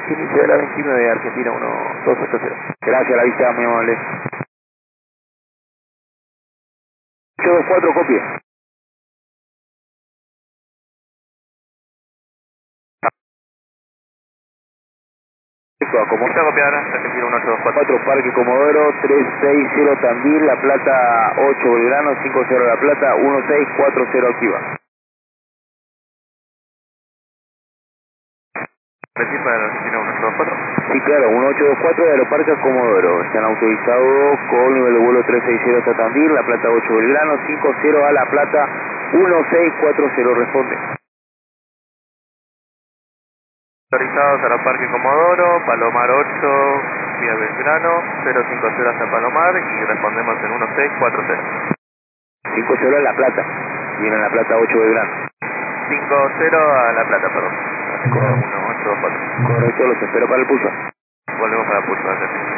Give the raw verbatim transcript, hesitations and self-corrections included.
Inicio de la veintinueve de Argentina uno dos ocho cero. Gracias, la vista, muy amable. ocho dos cuatro, copie. Como Está copiada, Argentina uno ocho dos cuatro. cuatro, Parque Comodoro, tres seis cero Tandil, La Plata ocho Belgrano, cinco cero La Plata, uno seis cuatro cero activa. ¿Repetir para la Argentina uno ocho dos cuatro? Sí, claro, uno ocho dos cuatro de Aeroparque Comodoro. Están autorizados con nivel de vuelo tres seis cero hasta Tandil, La Plata ocho Belgrano, cinco cero a La Plata, uno seis cuatro cero, responde. Autorizados a la Parque Comodoro, Palomar ocho, vía Belgrano, cero cinco cero hasta Palomar y respondemos en uno seis cuatro cero. cinco cero a La Plata, viene La Plata ocho Belgrano. cinco cero a La Plata, perdón. uno ocho dos cuatro. Correcto, los espero para el pulso. Volvemos para Pulso, gracias.